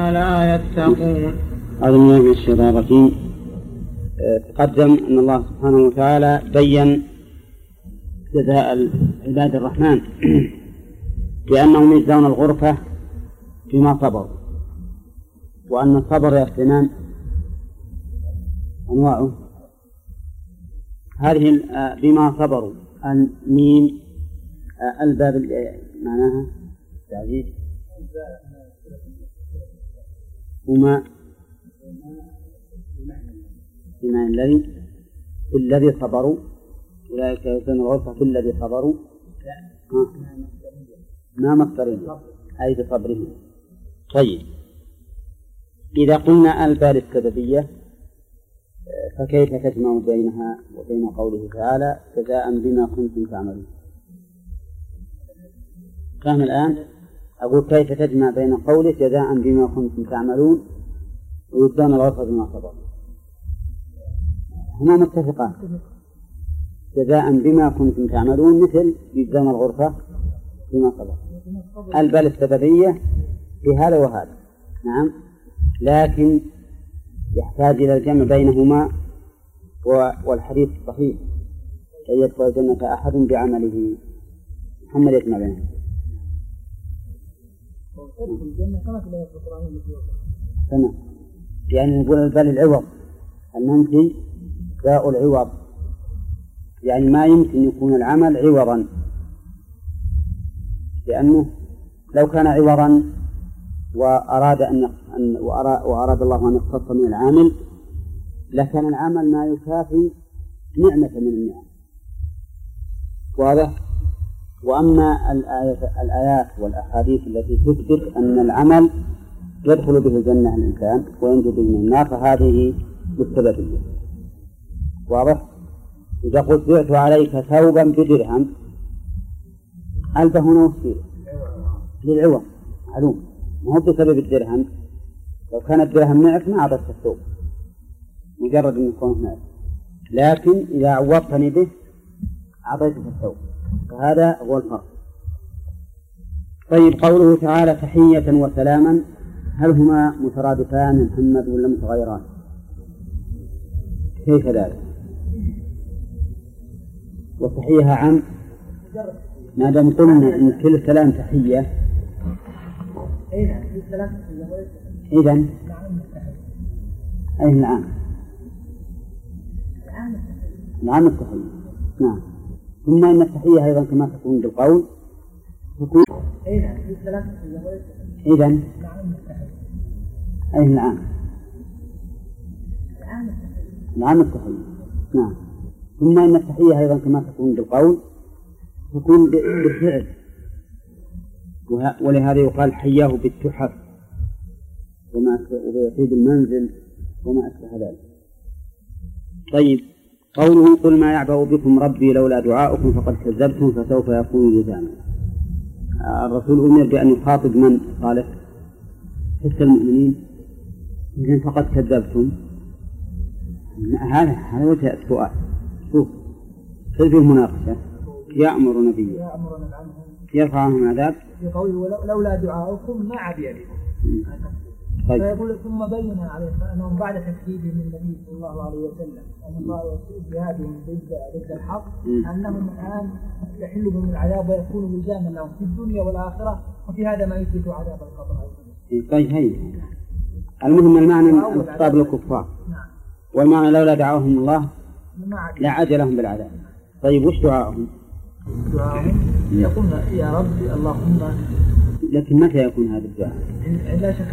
أفلا يتقون. أعوذ بالله من الشيطان الرجيم. تقدم أن الله سبحانه وتعالى بين جزاء عباد الرحمن بأنهم يجزون الغرفة بما صبروا، وأن الصبر يا سنان أنواعه. هذه بما صبروا الميم الباب معناها تعريف هما بما الذي صبروا، أولئك يجزون الغرفة بالذي صبروا ما مصدرين أي بصبرهم. طيب، إذا قلنا البال السببية فكيف تجمع بينها وبين قوله تعالى جزاء بما كنتم تعملون؟ فهم الآن؟ أقول كيف تجمع بين قوله جزاء بما كنتم تعملون ويجزون الغرفة بما صبروا؟ هما متفقان، جزاء بما كنتم تعملون مثل يجزون الغرفة بما صبروا. البال السببية في هذا وهذا، نعم، لكن يحتاج إلى الجمع بينهما، والحديث صحيح أن يدخل الجنة أحد بعمله. محمد يسمع بينهم. تمام، يعني نقول البال العوض، المنفي داء العوض، يعني ما يمكن يكون العمل عوضا، لأنه لو كان عوضا وأراد الله أن يختص من العامل لكان العمل ما يكافي نعمة من النعم، واضح؟ وأما الآيات والأحاديث التي تثبت أن العمل يدخل به الجنة الإنسان وينجو به من النار فهذه بالسببية، واضح؟ إذا قلت بعت عليك ثوبا بدرهم، ألف هنا وكثير للعوض معلوم، ما هو بسبب الدرهم. لو كان الدرهم معك ما أعطيت الثوب مجرد أن يكون معك، لكن إذا عوضتني به أعطيتك الثوب، فهذا هو الفرق. طيب، قوله تعالى تحية وسلاما، هل هما مترادفان يا محمد ولا متغيران؟ كيف ذلك؟ والتحية عام ما دام قلنا إن كل سلام تحية، إذن أي العام التحية، نعم. ثم إن التحية أيضا كما تكون بالقول تكون إذن أي العام التحية، نعم. ثم إن التحية أيضا كما تكون بالقول تكون بالفعل، ولهذا يقال حياه بالتحف وبيطيب المنزل وما أشبه ذلك. طيب، قوله قل ما يعبأ بكم ربي لولا دعاؤكم فقد كذبتم فسوف يكون لزاما. الرسول أمر بأن يخاطب من صالح حتى المؤمنين، إذن فقد كذبتم، هذا وجه السؤال. شوف في المناقشة يأمر نبيه يرفع عنهم العذاب يقول لولا دعاؤكم ما عبي بكم. طيب. فيقول ثم بين عليه أنهم بعد تكذيبهم النبي صلى الله عليه وسلم أن الله جهادهم ضد الحق أنهم الآن يحل بهم العذاب ويكون لزاما لهم في الدنيا والآخرة، وفي هذا ما يثبت عذاب القبر. طيب، هي المهم المعنى الخطاب للكفار، والمعنى لولا دعاهم الله لعجلهم بالعذاب. طيب، وش دعاهم؟ يقولون يا رب اللهم، لكن متى يكون هذا الدعاء؟